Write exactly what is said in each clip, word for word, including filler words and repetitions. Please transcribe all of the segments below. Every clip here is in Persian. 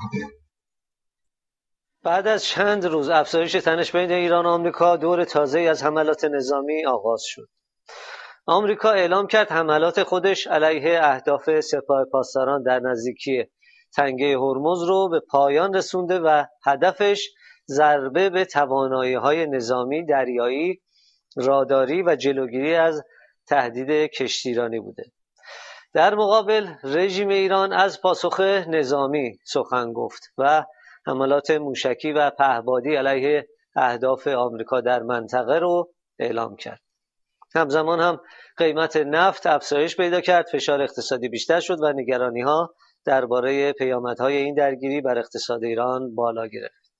بعد از چند روز افزایش تنش بین ایران و آمریکا، دور تازه‌ای از حملات نظامی آغاز شد. آمریکا اعلام کرد حملات خودش علیه اهداف سپاه پاسداران در نزدیکی تنگه هرمز رو به پایان رسونده و هدفش ضربه به توانایی‌های نظامی دریایی، راداری و جلوگیری از تهدید کشتیرانی بوده. در مقابل رژیم ایران از پاسخ نظامی سخن گفت و حملات موشکی و پهپادی علیه اهداف آمریکا در منطقه رو اعلام کرد. همزمان هم قیمت نفت افزایش پیدا کرد، فشار اقتصادی بیشتر شد و نگرانی‌ها درباره پیامدهای این درگیری بر اقتصاد ایران بالا گرفت.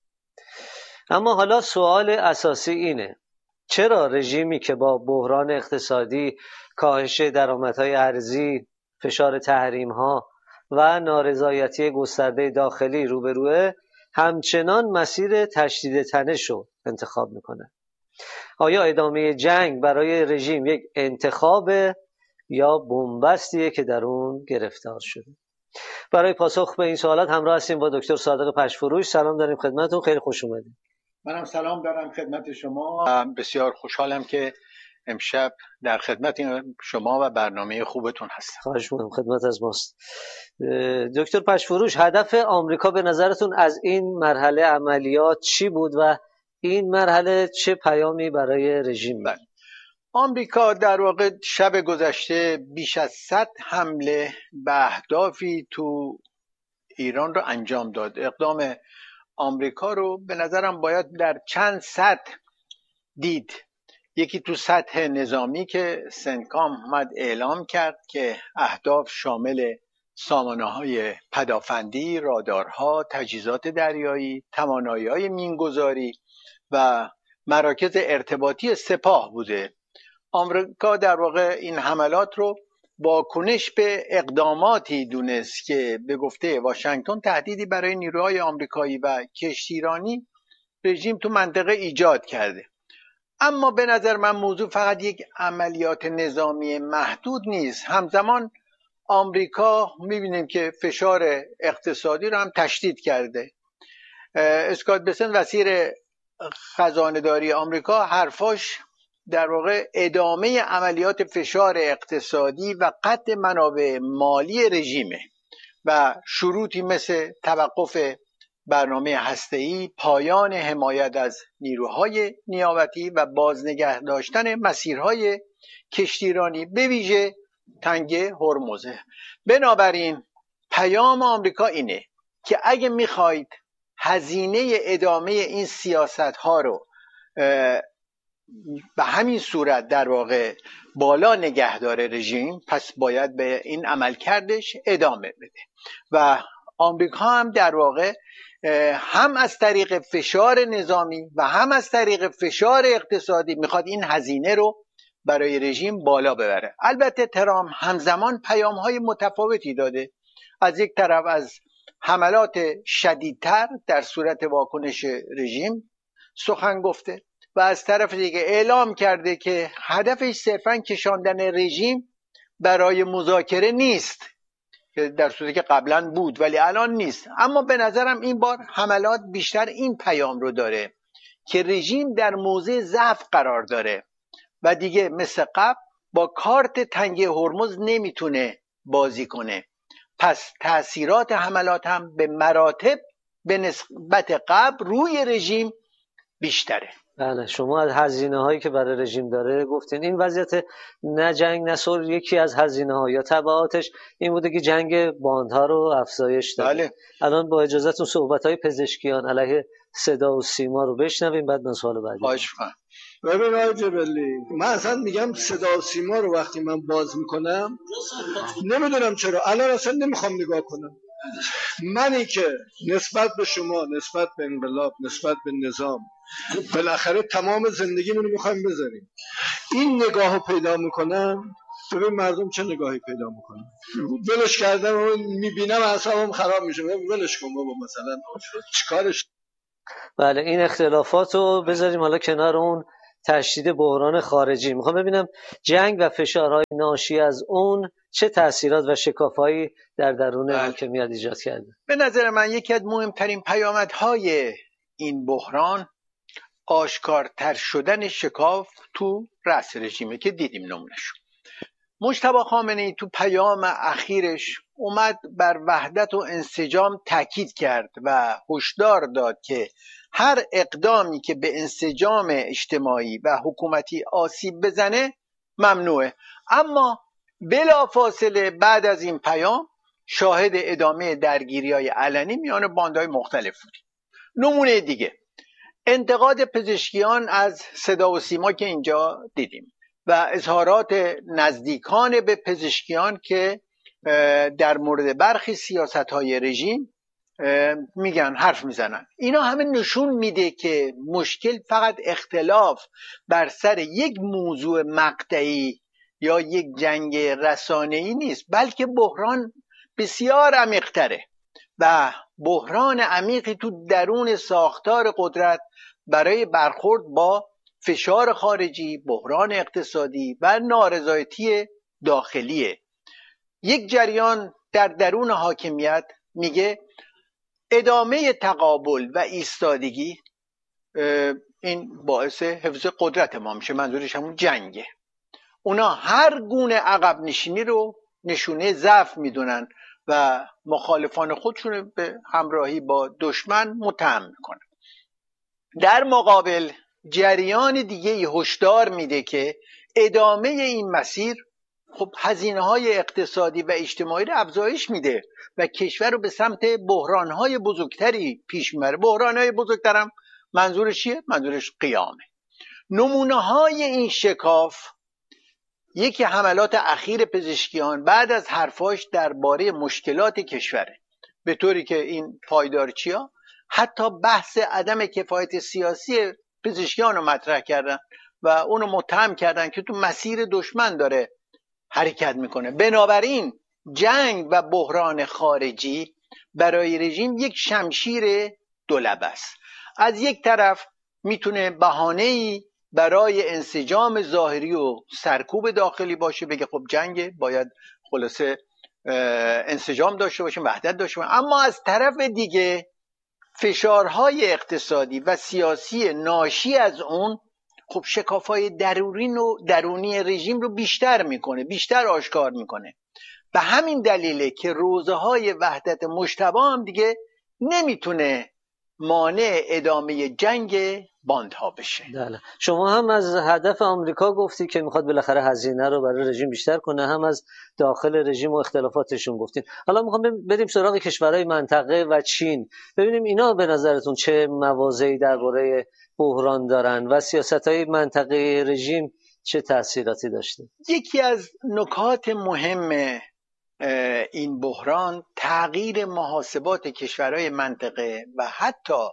اما حالا سوال اساسی اینه: چرا رژیمی که با بحران اقتصادی، کاهش درآمدهای ارزی، فشار تحریم‌ها و نارضایتی گسترده داخلی روبروه، همچنان مسیر تشدید تنش رو انتخاب میکنه؟ آیا ادامه جنگ برای رژیم یک انتخاب یا بنبستیه که در اون گرفتار شده؟ برای پاسخ به این سوالات همراه هستیم با دکتر صادق پشفروش. سلام داریم خدمتتون، خیلی خوش اومدید. منم سلام دارم خدمت شما. بسیار خوشحالم که امشب در خدمت شما و برنامه خوبتون هستم. خواهش می‌کنم، خدمت از ماست. دکتر پشفروش، هدف آمریکا به نظرتون از این مرحله عملیات چی بود و این مرحله چه پیامی برای رژیم بود؟ آمریکا در واقع شب گذشته بیش از صد حمله به اهدافی تو ایران رو انجام داد. اقدام آمریکا رو به نظرم باید در چند سطح دید. یکی تو سطح نظامی که سنتکام اومد اعلام کرد که اهداف شامل سامانه‌های پدافندی، رادارها، تجهیزات دریایی، توانایی‌های مینگذاری و مراکز ارتباطی سپاه بوده. آمریکا در واقع این حملات رو واکنش به اقداماتی دونست که به گفته واشنگتن تهدیدی برای نیروهای آمریکایی و کشتیرانی رژیم تو منطقه ایجاد کرده. اما به نظر من موضوع فقط یک عملیات نظامی محدود نیست. همزمان آمریکا میبینیم که فشار اقتصادی رو هم تشدید کرده. اسکات بسنت وزیر خزانه‌داری آمریکا حرفاش در واقع ادامه عملیات فشار اقتصادی و قطع منابع مالی رژیمه و شروطی مثل توقف برنامه هسته‌ای، پایان حمایت از نیروهای نیابتی و بازنگه داشتن مسیرهای کشتیرانی به ویژه تنگه هرمزه. بنابراین پیام آمریکا اینه که اگه میخواید هزینه ادامه این سیاست ها رو به همین صورت در واقع بالا نگه داره رژیم، پس باید به این عملکردش ادامه بده و آمریکا هم در واقع هم از طریق فشار نظامی و هم از طریق فشار اقتصادی میخواد این هزینه رو برای رژیم بالا ببره. البته ترامپ همزمان پیام‌های متفاوتی داده. از یک طرف از حملات شدیدتر در صورت واکنش رژیم سخن گفته و از طرف دیگه اعلام کرده که هدفش صرفاً کشاندن رژیم برای مذاکره نیست، که در صورتی که قبلا بود ولی الان نیست. اما به نظرم این بار حملات بیشتر این پیام رو داره که رژیم در موضع ضعف قرار داره و دیگه مثل قبل با کارت تنگه هرمز نمیتونه بازی کنه. پس تأثیرات حملات هم به مراتب به نسبت قبل روی رژیم بیشتره. بله، شما از هزینه هایی که برای رژیم داره گفتین. این وضعیت نه جنگ نه صلح یکی از هزینه ها یا تبعاتش این بوده که جنگ باندها رو افزایش داده. بله. الان با اجازهتون صحبت های پزشکیان علیه صدا و سیما رو بشنویم، بعد من سوال بعدی. خواهش می‌کنم. ببین آقای جبلی، من اصلا میگم صدا و سیما رو وقتی من باز میکنم نمیدونم چرا الان اصلا نمیخوام نگاه کنم. منی که نسبت به شما، نسبت به انقلاب، نسبت به نظام بالاخره تمام زندگیمونو میخوایم بذاریم، این نگاهو پیدا میکنم. ببین مردم چه نگاهی پیدا میکنن. ولش کردم و میبینم اعصابم خراب میشه. ولش کن بابا، مثلا چیکارش. بله، این اختلافات رو بذاریم حالا کنار. اون تشدید بحران خارجی. میخوام ببینم جنگ و فشارهای ناشی از اون چه تأثیرات و شکافایی در درون حاکمیت ایجاد کرده؟ به نظر من یکی از مهمترین پیامدهای این بحران آشکارتر شدن شکاف تو رأس رژیمه که دیدیم نمونه‌شو. مجتبی خامنه‌ای تو پیام اخیرش اومد بر وحدت و انسجام تاکید کرد و هشدار داد که هر اقدامی که به انسجام اجتماعی و حکومتی آسیب بزنه ممنوعه. اما بلافاصله بعد از این پیام شاهد ادامه درگیری‌های علنی میان باندهای مختلف بودیم. نمونه دیگه انتقاد پزشکیان از صدا و سیما که اینجا دیدیم و اظهارات نزدیکان به پزشکیان که در مورد برخی سیاست‌های رژیم میگن حرف میزنن. اینا همه نشون میده که مشکل فقط اختلاف بر سر یک موضوع مقطعی یا یک جنگ رسانه‌ای نیست، بلکه بحران بسیار عمیق‌تره و بحران عمیقی تو درون ساختار قدرت برای برخورد با فشار خارجی، بحران اقتصادی و نارضایتی داخلیه. یک جریان در درون حاکمیت میگه ادامه تقابل و ایستادگی این باعث حفظ قدرت ما میشه، منظورش همون جنگه. اونا هر گونه عقب نشینی رو نشونه ضعف میدونن و مخالفان خودشون به همراهی با دشمن متهم میکنن. در مقابل جریان دیگه هشدار میده که ادامه این مسیر خب هزینه های اقتصادی و اجتماعی رو افزایش میده و کشور رو به سمت بحران های بزرگتری پیش میبره. بحران های بزرگترم منظورش چیه؟ منظورش قیامه. نمونه های این شکاف یکی حملات اخیر پزشکیان بعد از حرفاش درباره مشکلات کشوره، به طوری که این پایدارچی‌ها حتی بحث عدم کفایت سیاسی پزشکیان رو مطرح کردن و اونو متهم کردن که تو مسیر دشمن داره حرکت میکنه. بنابراین جنگ و بحران خارجی برای رژیم یک شمشیر دولبه است. از یک طرف میتونه بهانه‌ای برای انسجام ظاهری و سرکوب داخلی باشه، بگه خب جنگ باید خلاصه انسجام داشته باشیم، وحدت داشته باشیم. اما از طرف دیگه فشارهای اقتصادی و سیاسی ناشی از اون خب شکافای درونی و درونی رژیم رو بیشتر میکنه، بیشتر آشکار میکنه. به همین دلیله که روزه های وحدت مجتبی هم دیگه نمیتونه مانع ادامه جنگ باندها بشه. دله. شما هم از هدف آمریکا گفتی که میخواد بالاخره هزینه رو برای رژیم بیشتر کنه، هم از داخل رژیم و اختلافاتشون گفتین. حالا میخوام بریم سراغ کشورهای منطقه و چین، ببینیم اینا به نظرتون چه مواضعی درباره بحران دارن و سیاستهای منطقه رژیم چه تأثیراتی داشته. یکی از نکات مهم این بحران تغییر محاسبات کشورهای منطقه و حتی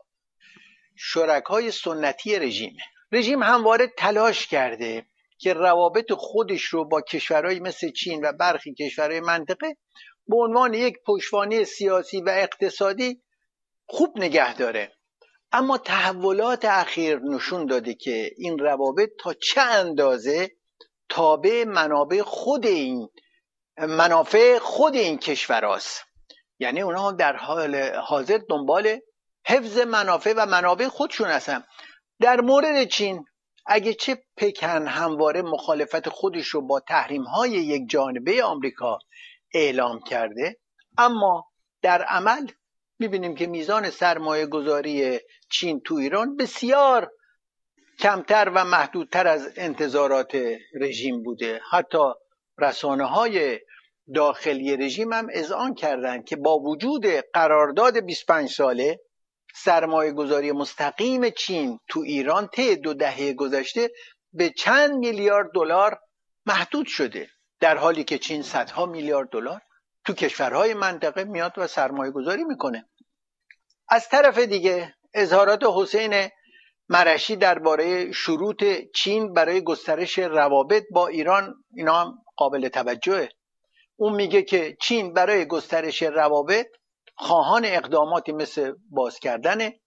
شرکای سنتی رژیمه. رژیم همواره تلاش کرده که روابط خودش رو با کشورهای مثل چین و برخی کشورهای منطقه به عنوان یک پشتوانه سیاسی و اقتصادی خوب نگه داره. اما تحولات اخیر نشون داده که این روابط تا چه اندازه تابع منابع خود این منافع خود این کشوراست. یعنی اونها در حال حاضر دنبال حفظ منافع و منابع خودشون هستن. در مورد چین اگه چه پکن همواره مخالفت خودش رو با تحریم‌های یک جانبه آمریکا اعلام کرده، اما در عمل می‌بینیم که میزان سرمایه گذاری چین تو ایران بسیار کمتر و محدودتر از انتظارات رژیم بوده. حتی رسانه‌های داخلی رژیم هم اذعان کردند که با وجود قرارداد بیست و پنج ساله سرمایه گذاری مستقیم چین تو ایران طی دو دهه گذشته به چند میلیارد دلار محدود شده، در حالی که چین صدها میلیارد دلار تو کشورهای منطقه میاد و سرمایه گذاری میکنه. از طرف دیگه اظهارات حسین مرشی درباره شروط چین برای گسترش روابط با ایران اینا هم قابل توجهه. اون میگه که چین برای گسترش روابط خواهان اقداماتی مثل باز کردن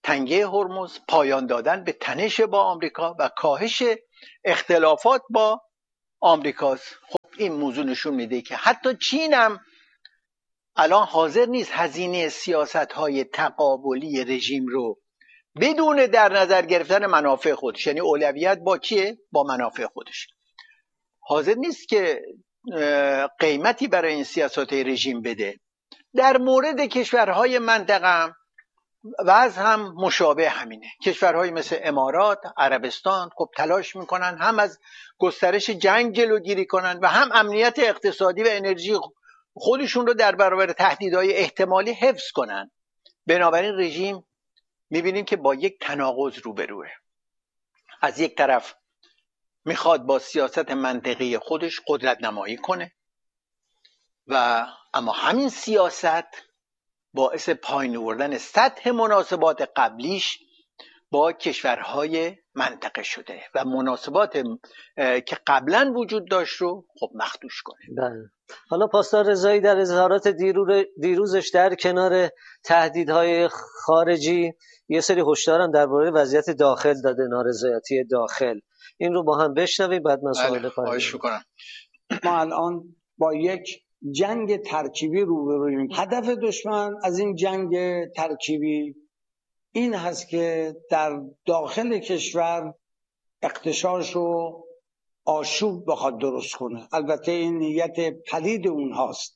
تنگه هرمز، پایان دادن به تنش با آمریکا و کاهش اختلافات با آمریکاست. خب این موضوع نشون میده که حتی چین هم الان حاضر نیست هزینه سیاست‌های تقابلی رژیم رو بدون در نظر گرفتن منافع خودش، یعنی اولویت با چیه؟ با منافع خودش، حاضر نیست که قیمتی برای این سیاست رژیم بده. در مورد کشورهای منطقه هم وضع هم مشابه همینه. کشورهای مثل امارات، عربستان خب تلاش میکنن هم از گسترش جنگ جلوگیری کنن و هم امنیت اقتصادی و انرژی خودشون رو در برابر تهدیدهای احتمالی حفظ کنن. بنابراین رژیم میبینیم که با یک تناقض روبروه. از یک طرف میخواد با سیاست منطقی خودش قدرت نمایی کنه و اما همین سیاست باعث پایین آوردن سطح مناسبات قبلیش با کشورهای منطقه شده و مناسبات که قبلا وجود داشت رو خب مخدوش کنه. بله. حالا پاسدار رضایی در اظهارات دیروزش در کنار تهدیدهای خارجی یه سری هشدار هم درباره وضعیت داخل داده، نارضایتی داخل. این رو با هم بشنویم بعد من سوال کنم. ما الان با یک جنگ ترکیبی روبرویم. هدف دشمن از این جنگ ترکیبی این هست که در داخل کشور اغتشاش و آشوب بخواد درست کنه. البته این نیت پلید اونهاست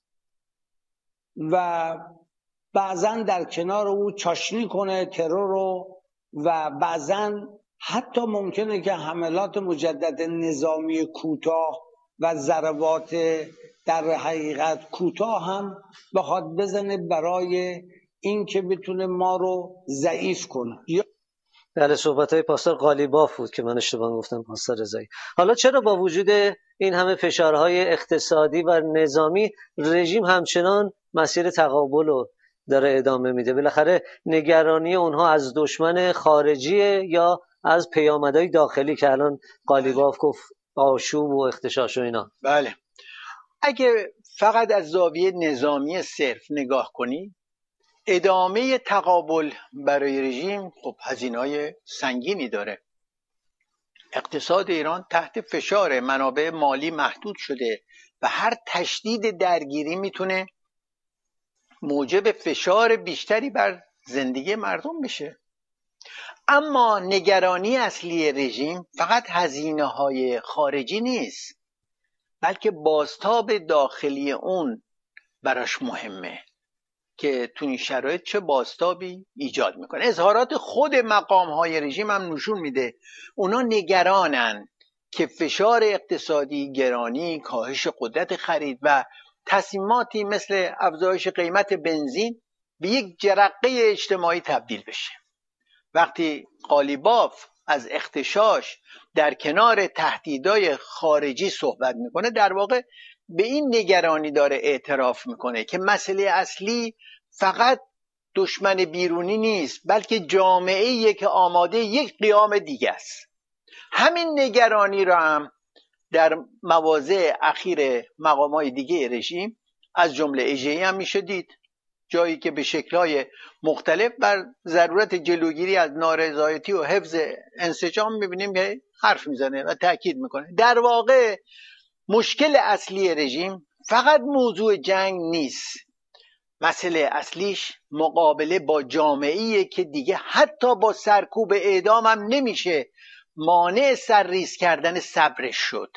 و بعضن در کنار او چاشنی کنه ترور رو و بعضن حتی ممکنه که حملات مجدد نظامی کوتاه و ضربات در حقیقت کوتاه هم بخواد بزنه برای این که بتونه ما رو ضعیف کنه. بله، صحبت‌های پاسدار قالیباف بود که من اشتباه گفتم پاسدار رضایی. حالا چرا با وجود این همه فشارهای اقتصادی و نظامی رژیم همچنان مسیر تقابل رو داره ادامه میده؟ بالاخره نگرانی اونها از دشمن خارجیه یا از پیامدهای داخلی که الان قالیباف گفت آشوب و اغتشاش و اینا؟ بله، اگه فقط از زاویه نظامی صرف نگاه کنی ادامه تقابل برای رژیم خب هزینه‌های سنگینی داره. اقتصاد ایران تحت فشار، منابع مالی محدود شده و هر تشدید درگیری میتونه موجب فشار بیشتری بر زندگی مردم بشه. اما نگرانی اصلی رژیم فقط هزینه‌های خارجی نیست، بلکه بازتاب داخلی اون براش مهمه که تو این شرایط چه بازتابی ایجاد میکنه. اظهارات خود مقام‌های رژیم هم نشون میده اونا نگرانن که فشار اقتصادی، گرانی، کاهش قدرت خرید و تصمیماتی مثل افزایش قیمت بنزین به یک جرقه اجتماعی تبدیل بشه. وقتی قالیباف از اغتشاش در کنار تهدیدهای خارجی صحبت میکنه در واقع به این نگرانی داره اعتراف میکنه که مسئله اصلی فقط دشمن بیرونی نیست، بلکه جامعه‌ای که آماده یک قیام دیگه است. همین نگرانی را هم در مواضع اخیر مقامات دیگه رژیم از جمله اژه‌ای هم میشه دید، جایی که به شکل‌های مختلف بر ضرورت جلوگیری از نارضایتی و حفظ انسجام می‌بینیم که حرف میزنه و تاکید میکنه. در واقع مشکل اصلی رژیم فقط موضوع جنگ نیست، مسئله اصلیش مقابله با جامعه‌ای که دیگه حتی با سرکوب اعدام هم نمیشه مانع سرریز کردن صبرش شد.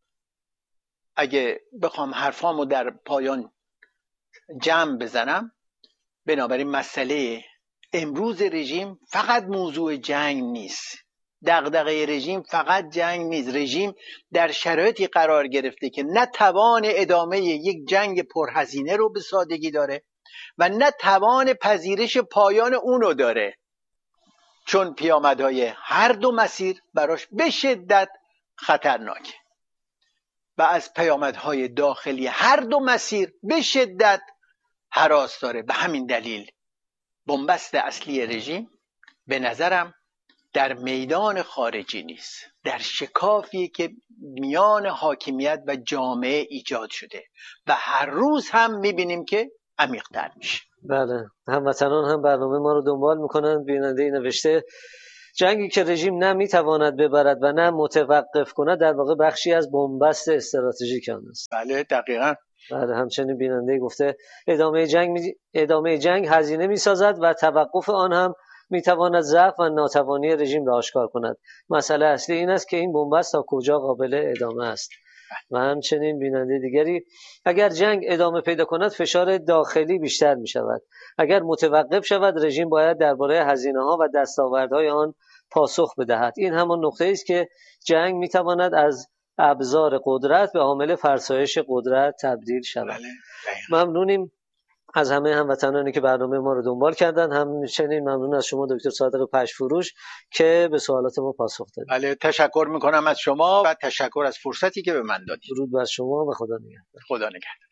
اگه بخوام حرفامو در پایان جمع بزنم، بنابراین مسئله امروز رژیم فقط موضوع جنگ نیست، دغدغه رژیم فقط جنگ نیست. رژیم در شرایطی قرار گرفته که نه توان ادامه یک جنگ پرهزینه رو به سادگی داره و نه توان پذیرش پایان اونو داره، چون پیامدهای هر دو مسیر براش به شدت خطرناکه و از پیامدهای داخلی هر دو مسیر به شدت هراس داره. به همین دلیل بنبست اصلی رژیم به نظرم در میدان خارجی نیست، در شکافی که میان حاکمیت و جامعه ایجاد شده و هر روز هم میبینیم که عمیق‌تر میشه. بله، هموطنان هم برنامه ما رو دنبال میکنند. بیننده نوشته جنگی که رژیم نه میتواند ببرد و نه متوقف کند در واقع بخشی از بنبست استراتژیک آن است. بله دقیقاً. بله، همچنین بیننده گفته ادامه جنگ می... ادامه جنگ هزینه میسازد و توقف آن هم میتواند ضعف و ناتوانی رژیم را آشکار کند. مسئله اصلی این است که این بنبست تا کجا قابل ادامه است. و همچنین بیننده دیگری اگر جنگ ادامه پیدا کند فشار داخلی بیشتر می شود. اگر متوقف شود رژیم باید درباره هزینه ها و دستاوردهای آن پاسخ بدهد. این همان نقطه است که جنگ می تواند از ابزار قدرت به عامل فرسایش قدرت تبدیل شود. بله. ممنونیم از همه هموطنانی که برنامه ما رو دنبال کردن. همچنین ممنون از شما دکتر صادق پشفروش که به سوالات ما پاسخ دادید. بله تشکر میکنم از شما و تشکر از فرصتی که به من دادید. درود بر شما و خدا نگهدار. خدا نگهدار.